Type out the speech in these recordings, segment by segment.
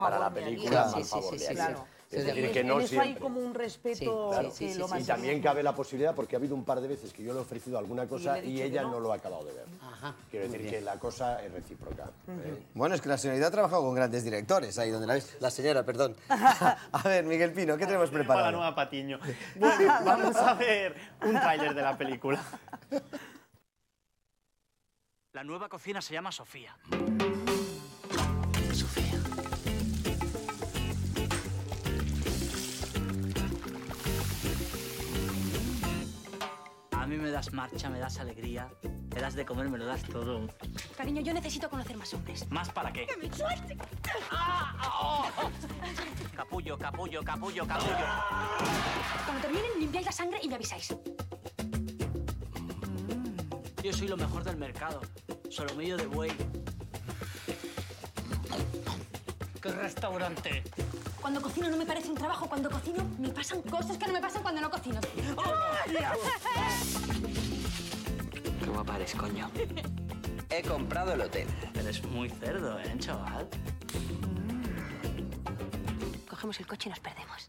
para la película, Sí, más sí, favor sí, le sí, haría. claro. Es decir, que no en eso hay siempre. como un respeto Sí, que sí, lo sí, Y sí. también cabe la posibilidad, porque ha habido un par de veces que yo le he ofrecido alguna cosa le he y dicho ella que no. no lo ha acabado de ver. Ajá. Quiero decir que la cosa es recíproca. Bueno, es que la señorita ha trabajado con grandes directores, ahí donde la ves. La señora, perdón. A ver, Miguel Pino, ¿qué tenemos Para la preparado? nueva Patiño. Bueno, vamos a ver un tráiler de la película. La nueva cocina se llama Sofía. Sofía. A mí me das marcha, me das alegría, me das de comer, me lo das todo. Cariño, yo necesito conocer más hombres. ¿Más para qué? ¡Que me suelte! Capullo, capullo, capullo, capullo. Cuando terminen, limpiáis la sangre y me avisáis. Yo soy lo mejor del mercado. Solomillo de buey. ¡Qué restaurante! Cuando cocino no me parece un trabajo. Cuando cocino me pasan cosas que no me pasan cuando no cocino. ¡Qué guapa eres, coño! He comprado el hotel. Eres muy cerdo, ¿eh, chaval? Cogemos el coche y nos perdemos.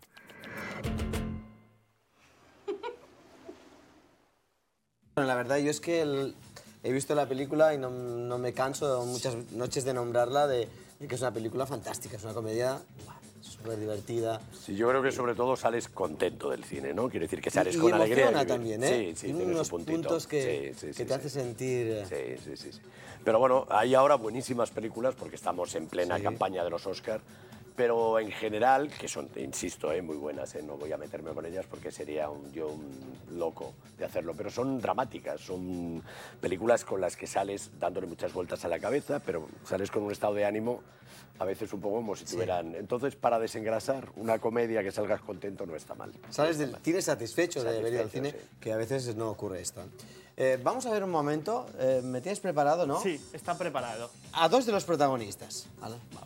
Bueno, la verdad, yo es que he visto la película y no me canso muchas noches de nombrarla, de que es una película fantástica, es una comedia súper divertida. Sí, yo creo que sobre todo sales contento del cine, ¿no? Quiero decir que sales Y con alegría. emociona también, ¿eh? Sí, sí, Tiene tiene unos su puntito. puntos que Sí, sí, sí, te hace sí. sentir... Sí. Pero bueno, hay ahora buenísimas películas porque estamos en plena campaña de los Oscars, pero en general, que son, insisto, muy buenas, no voy a meterme con ellas porque sería yo un loco de hacerlo, pero son dramáticas, son películas con las que sales dándole muchas vueltas a la cabeza, pero sales con un estado de ánimo a veces un poco como si tuvieran... Entonces, para desengrasar, una comedia que salgas contento no está mal. Sales del cine satisfecho de haber ido al cine, Satisfecho, sí. que a veces no ocurre esto. Vamos a ver un momento, me tienes preparado, ¿no? Sí, está preparado. A dos de los protagonistas. Vale, vamos.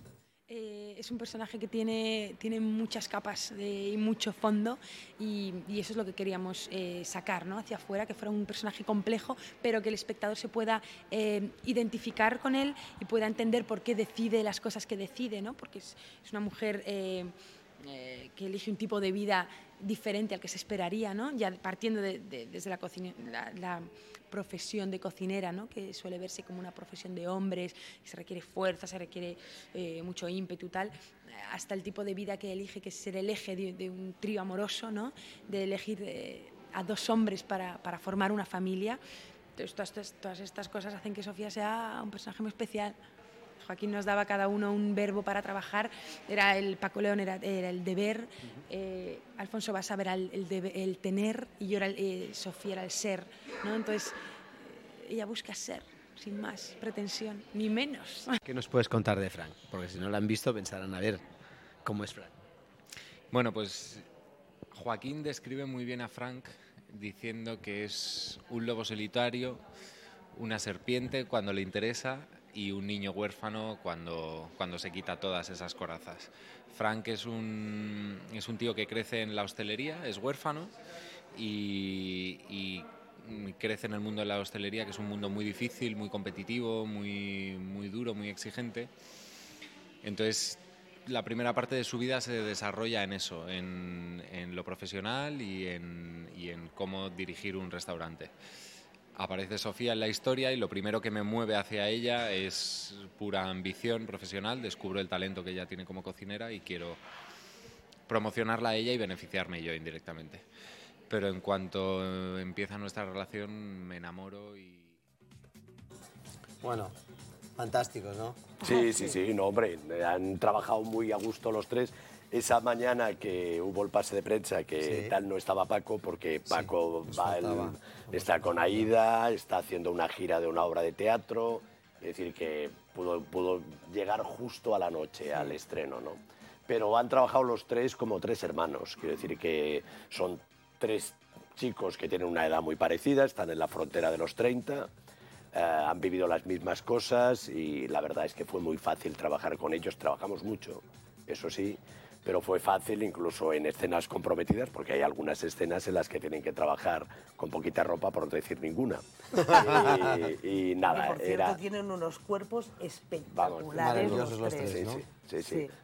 Es un personaje que tiene muchas capas y mucho fondo y eso es lo que queríamos sacar, ¿no? Hacia afuera, que fuera un personaje complejo, pero que el espectador se pueda identificar con él y pueda entender por qué decide las cosas que decide, ¿no? Porque es una mujer que elige un tipo de vida diferente al que se esperaría, ¿no? Ya partiendo desde la profesión de cocinera, ¿no? Que suele verse como una profesión de hombres, que se requiere fuerza, se requiere mucho ímpetu y tal, hasta el tipo de vida que elige, que es ser el eje de un trío amoroso, ¿no? De elegir a dos hombres para formar una familia. Entonces, todas estas cosas hacen que Sofía sea un personaje muy especial. Joaquín nos daba cada uno un verbo para trabajar, Paco León era el deber, Alfonso Basaba era el tener y yo Sofía era el ser, ¿no? Entonces ella busca ser, sin más pretensión, ni menos. ¿Qué nos puedes contar de Frank? Porque si no la han visto pensarán a ver cómo es Frank. Bueno, pues Joaquín describe muy bien a Frank diciendo que es un lobo solitario, una serpiente cuando le interesa y un niño huérfano cuando se quita todas esas corazas. Frank es un tío que crece en la hostelería, es huérfano y crece en el mundo de la hostelería, que es un mundo muy difícil, muy competitivo, muy duro, muy exigente. Entonces, la primera parte de su vida se desarrolla en eso, en lo profesional y en cómo dirigir un restaurante. Aparece Sofía en la historia y lo primero que me mueve hacia ella es pura ambición profesional. Descubro el talento que ella tiene como cocinera y quiero promocionarla a ella y beneficiarme yo indirectamente. Pero en cuanto empieza nuestra relación me enamoro y... Bueno, fantásticos, ¿no? Sí, no, hombre, han trabajado muy a gusto los tres. Esa mañana que hubo el pase de prensa, que tal no estaba Paco, porque Paco está con Aida, está haciendo una gira de una obra de teatro, es decir, que pudo llegar justo a la noche al estreno, ¿no? Pero han trabajado los tres como tres hermanos, quiero decir que son tres chicos que tienen una edad muy parecida, están en la frontera de los 30, han vivido las mismas cosas y la verdad es que fue muy fácil trabajar con ellos, trabajamos mucho, eso sí, pero fue fácil incluso en escenas comprometidas, porque hay algunas escenas en las que tienen que trabajar con poquita ropa, por no decir ninguna. Y nada, por cierto, tienen unos cuerpos espectaculares. Maravillosos los los tres. tres, ¿no? Sí.